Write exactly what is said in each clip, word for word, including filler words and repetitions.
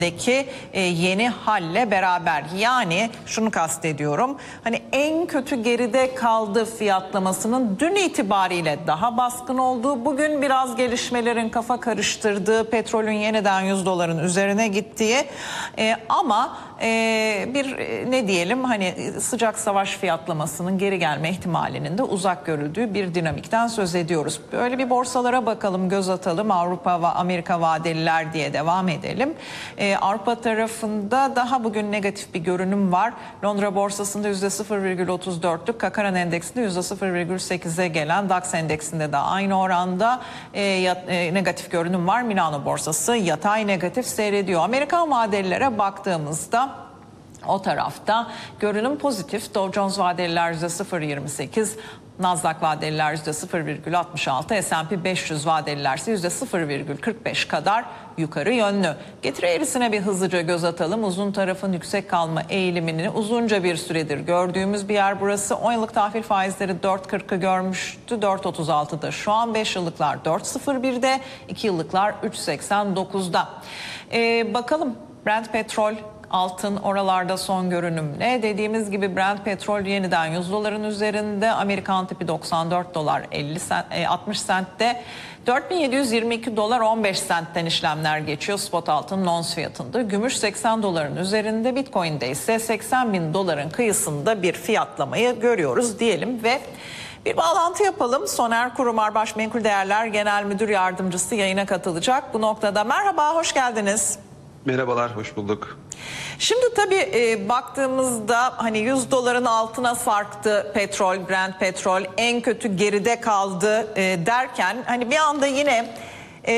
deki e, yeni halle beraber, yani şunu kastediyorum, hani en kötü geride kaldı fiyatlamasının dün itibariyle daha baskın olduğu, bugün biraz gelişmelerin kafa karıştırdığı, petrolün yeniden yüz doların üzerine gittiği e, ama e, bir e, ne diyelim hani sıcak savaş fiyatlamasının geri gelme ihtimalinin de uzak görüldüğü bir dinamikten söz ediyoruz. Böyle bir borsalara bakalım, göz atalım. Avrupa ve Amerika vadeliler diye devam edelim. E, Avrupa tarafında daha bugün negatif bir görünüm var. Londra borsasında yüzde sıfır virgül otuz dörtlük, Kakaran endeksinde yüzde sıfır virgül sekize gelen, DAX endeksinde de aynı oranda e, yat, e, negatif görünüm var. Milano borsası yatay negatif seyrediyor. Amerikan vadelilere baktığımızda o tarafta görünüm pozitif. Dow Jones vadeliler yüzde sıfır virgül yirmi sekiz, Nasdaq vadeliler yüzde sıfır virgül altmış altı, S and P beş yüz vadeliler ise yüzde sıfır virgül kırk beş kadar yukarı yönlü. Getiri eğrisine bir hızlıca göz atalım. Uzun tarafın yüksek kalma eğilimini uzunca bir süredir gördüğümüz bir yer burası. on yıllık tahvil faizleri dört kırkı görmüştü, dört otuz altıda. Şu an beş yıllıklar dört sıfır birde, iki yıllıklar üç seksen dokuzda. Ee, bakalım Brent petrol, altın oralarda son görünüm ne? Dediğimiz gibi Brent petrol yeniden yüz doların üzerinde. Amerikan tipi doksan dört dolar elli sent, altmış sentte. dört bin yedi yüz yirmi iki dolar on beş sentten işlemler geçiyor spot altın ons fiyatında. Gümüş seksen doların üzerinde, Bitcoin'de ise seksen bin doların kıyısında bir fiyatlamayı görüyoruz diyelim ve bir bağlantı yapalım. Soner Kurumar, Başmenkul Değerler Genel Müdür Yardımcısı yayına katılacak bu noktada. Merhaba, hoş geldiniz. Merhabalar, hoş bulduk. Şimdi tabii e, baktığımızda hani yüz doların altına sarktı petrol, Brent petrol en kötü geride kaldı e, derken hani bir anda yine e,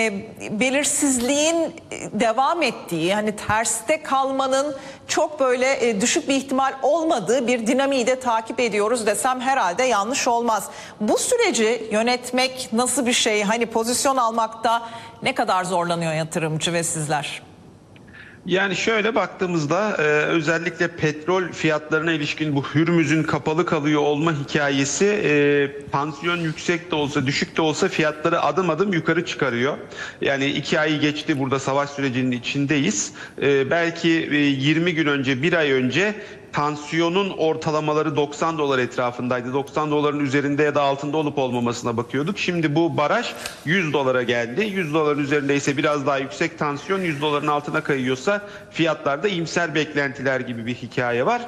belirsizliğin devam ettiği, hani terste kalmanın çok böyle e, düşük bir ihtimal olmadığı bir dinamiği de takip ediyoruz desem herhalde yanlış olmaz. Bu süreci yönetmek nasıl bir şey? Hani pozisyon almakta ne kadar zorlanıyor yatırımcı ve sizler? Yani şöyle baktığımızda e, özellikle petrol fiyatlarına ilişkin bu Hürmüz'ün kapalı kalıyor olma hikayesi e, pansiyon yüksek de olsa düşük de olsa fiyatları adım adım yukarı çıkarıyor. Yani iki ayı geçti, burada savaş sürecinin içindeyiz. E, belki e, yirmi gün önce, bir ay önce tansiyonun ortalamaları doksan dolar etrafındaydı. doksan doların üzerinde ya da altında olup olmamasına bakıyorduk. Şimdi bu baraj yüz dolara geldi. yüz doların üzerinde ise biraz daha yüksek tansiyon, yüz doların altına kayıyorsa fiyatlarda iyimser beklentiler gibi bir hikaye var.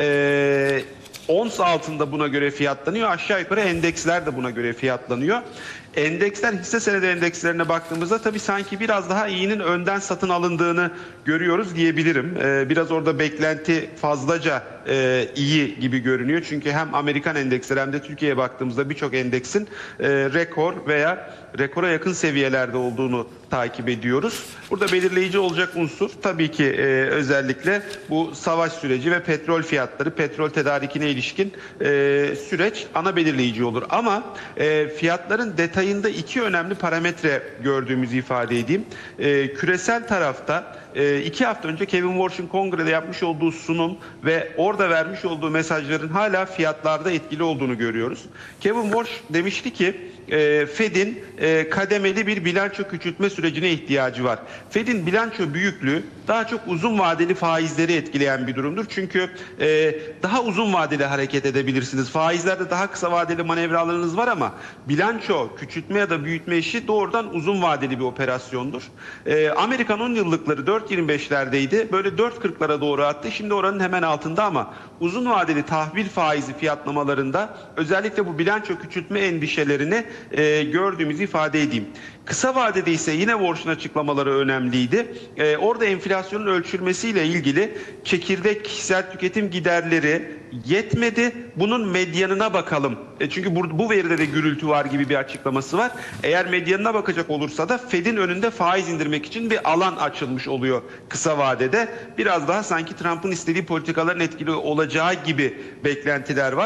Ee, ons altında buna göre fiyatlanıyor. Aşağı yukarı endeksler de buna göre fiyatlanıyor. Endeksler, hisse senedi endekslerine baktığımızda tabii sanki biraz daha iyinin önden satın alındığını görüyoruz diyebilirim. Ee, biraz orada beklenti fazlaca e, iyi gibi görünüyor. Çünkü hem Amerikan endeksleri hem de Türkiye'ye baktığımızda birçok endeksin e, rekor veya rekora yakın seviyelerde olduğunu takip ediyoruz. Burada belirleyici olacak unsur tabii ki e, özellikle bu savaş süreci ve petrol fiyatları, petrol tedarikine ilişkin e, süreç ana belirleyici olur. Ama e, fiyatların detayında iki önemli parametre gördüğümüzü ifade edeyim. E, küresel tarafta e, iki hafta önce Kevin Warsh'un kongrede yapmış olduğu sunum ve orada vermiş olduğu mesajların hala fiyatlarda etkili olduğunu görüyoruz. Kevin Warsh demişti ki e, Fed'in e, kademeli bir bilanço küçültme sürecine ihtiyacı var. Fed'in bilanço büyüklüğü daha çok uzun vadeli faizleri etkileyen bir durumdur. Çünkü e, daha uzun vadeli hareket edebilirsiniz. Faizlerde daha kısa vadeli manevralarınız var ama bilanço küçültme ya da büyütme işi doğrudan uzun vadeli bir operasyondur. E, Amerikan on yıllıkları dört virgül yirmi beşlerdeydi. Böyle dört kırklara doğru attı. Şimdi oranın hemen altında ama uzun vadeli tahvil faizi fiyatlamalarında özellikle bu bilanço küçültme endişelerini e, gördüğümüzü ifade edeyim. Kısa vadede ise yine Warsh'un açıklamaları önemliydi. Ee, orada enflasyonun ölçülmesiyle ilgili çekirdek kişisel tüketim giderleri yetmedi. Bunun medyanına bakalım. E çünkü bu, bu veride de gürültü var gibi bir açıklaması var. Eğer medyanına bakacak olursa da Fed'in önünde faiz indirmek için bir alan açılmış oluyor kısa vadede. Biraz daha sanki Trump'ın istediği politikaların etkili olacağı gibi beklentiler var.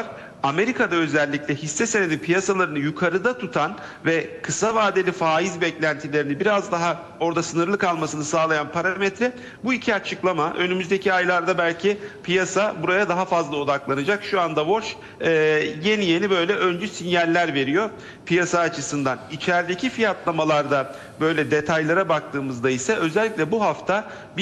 Amerika'da özellikle hisse senedi piyasalarını yukarıda tutan ve kısa vadeli faiz beklentilerini biraz daha orada sınırlı kalmasını sağlayan parametre bu iki açıklama. Önümüzdeki aylarda belki piyasa buraya daha fazla odaklanacak. Şu anda Watch e, yeni yeni böyle öncü sinyaller veriyor piyasa açısından. İçerideki fiyatlamalarda böyle detaylara baktığımızda ise özellikle bu hafta bir